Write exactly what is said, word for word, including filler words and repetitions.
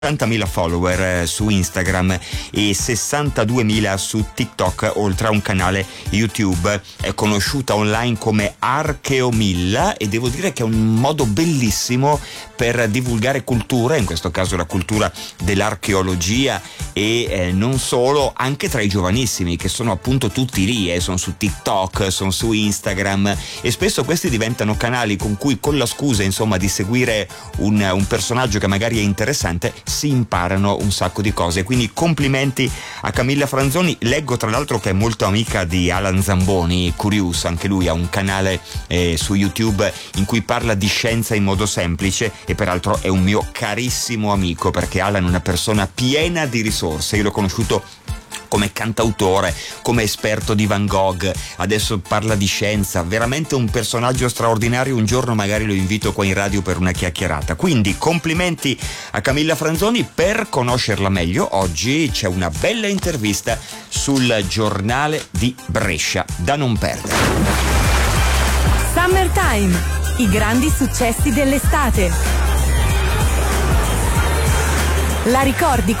quarantamila follower su Instagram e sessantaduemila su TikTok, oltre a un canale YouTube. È conosciuta online come Archeomilla e devo dire che è un modo bellissimo per divulgare cultura, in questo caso la cultura dell'archeologia e eh, non solo, anche tra i giovanissimi, che sono appunto tutti lì, eh, sono su TikTok, sono su Instagram, e spesso questi diventano canali con cui, con la scusa insomma di seguire un, un personaggio che magari è interessante, si imparano un sacco di cose. Quindi complimenti a Camilla Franzoni. Leggo tra l'altro che è molto amica di Alan Zamboni, Curious, anche lui ha un canale eh, su YouTube in cui parla di scienza in modo semplice, e peraltro è un mio carissimo amico, perché Alan è una persona piena di risorse. Io l'ho conosciuto come cantautore, come esperto di Van Gogh, adesso parla di scienza, veramente un personaggio straordinario. Un giorno magari lo invito qua in radio per una chiacchierata. Quindi complimenti a Camilla Franzoni. Per conoscerla meglio, oggi c'è una bella intervista sul Giornale di Brescia da non perdere. Summertime, i grandi successi dell'estate. La ricordi